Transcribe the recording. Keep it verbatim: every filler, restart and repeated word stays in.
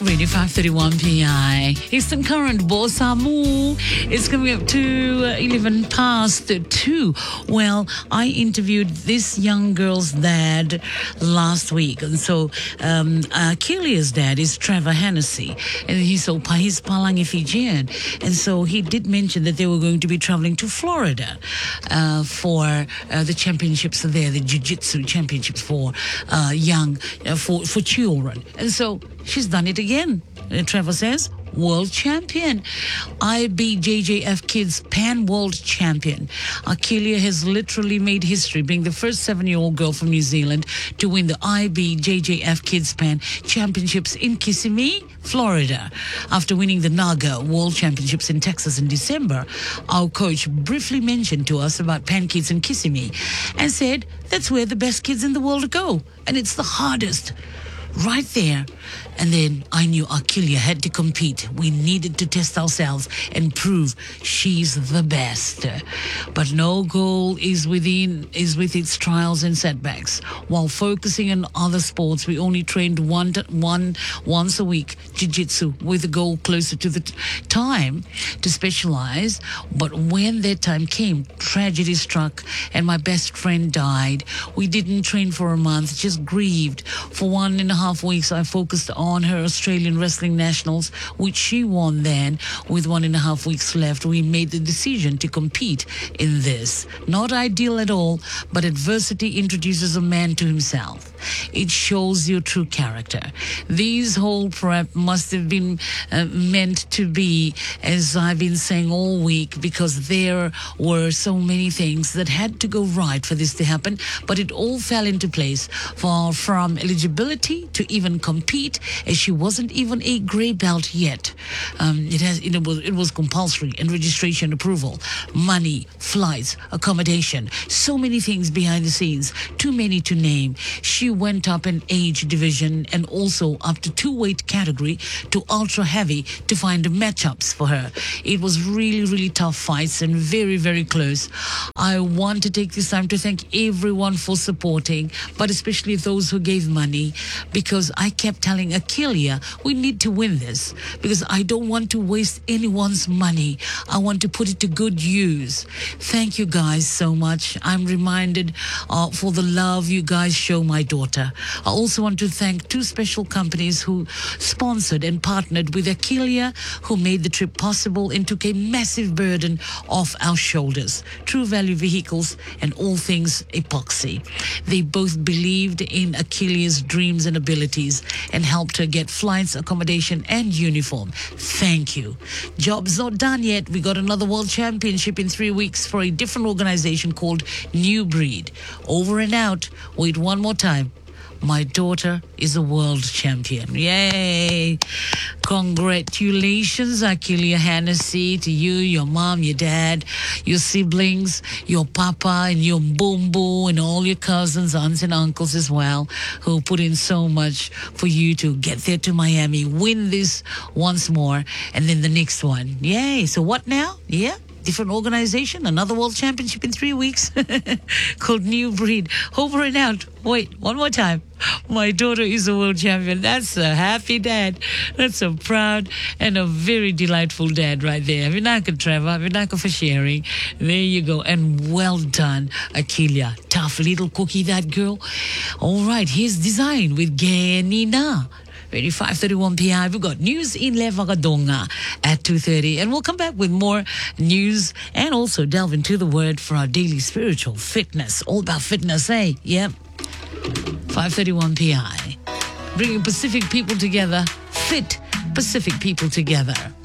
Radio five thirty-one P I. Eastern Current, Bosamu. It's coming up to eleven past two. Well, I interviewed this young girl's dad last week. And so, um, Akilia's dad is Trevor Hennessy. And he's so he's Palangi Fijian. And so he did mention that they were going to be traveling to Florida uh, for uh, the championships there, the Jiu-Jitsu championships for uh, young, uh, for, for children. And so she's done it again. Uh, Trevor says, world champion. I B J J F Kids Pan World Champion. Akilia has literally made history, being the first seven-year-old girl from New Zealand to win the I B J J F Kids Pan Championships in Kissimmee, Florida. After winning the NAGA World Championships in Texas in December, our coach briefly mentioned to us about Pan Kids in Kissimmee and said that's where the best kids in the world go, and it's the hardest. Right there. And then I knew Akilia had to compete. We needed to test ourselves and prove she's the best. But no goal is within is with its trials and setbacks. While focusing on other sports, we only trained one to, one once a week, jiu-jitsu, with a goal closer to the t- time to specialize. But when that time came, tragedy struck and my best friend died. We didn't train for a month, just grieved. For one and a half weeks, I focused on her Australian Wrestling Nationals, which she won then. With one and a half weeks left, we made the decision to compete in this. Not ideal at all, but adversity introduces a man to himself. It shows your true character. These whole prep must have been uh, meant to be, as I've been saying all week, because there were so many things that had to go right for this to happen, but it all fell into place. For from eligibility to even compete, as she wasn't even a grey belt yet. Um, it has it was it was compulsory and registration approval, money, flights, accommodation, so many things behind the scenes, too many to name. She went up an age division and also up to two weight category to ultra heavy to find matchups for her. It was really really tough fights and very very close. I want to take this time to thank everyone for supporting, but especially those who gave money, because I kept telling Akilia, we need to win this, because I don't want to waste anyone's money. I want to put it to good use. Thank you guys so much. I'm reminded uh, for the love you guys show my daughter. I also want to thank two special companies who sponsored and partnered with Akilia, who made the trip possible and took a massive burden off our shoulders. True Value Vehicles and All Things Epoxy. They both believed in Akilia's dreams and abilities and helped her get flights, accommodation, and uniform. Thank you. Job's not done yet. We got another world championship in three weeks for a different organization called New Breed. Over and out. Wait one more time. My daughter is a world champion. Yay! Congratulations, Akilia Hennessy, to you, your mom, your dad, your siblings, your papa, and your boom-boom, and all your cousins, aunts, and uncles as well, who put in so much for you to get there to Miami, win this once more, and then the next one. Yay! So what now? Yeah? Different organization, another world championship in three weeks called New Breed. Over and out. Wait, one more time. My daughter is a world champion. That's a happy dad. That's a proud and a very delightful dad right there. Vinaka, Trevor. Vinaka for sharing. There you go. And well done, Akilia. Tough little cookie, that girl. All right, here's Design with Genina. Radio five thirty-one P I. We've got news in Levagadonga at two thirty. And we'll come back with more news and also delve into the word for our daily spiritual fitness. All about fitness, eh? Yep. five thirty-one P I. Bringing Pacific people together. Fit Pacific people together.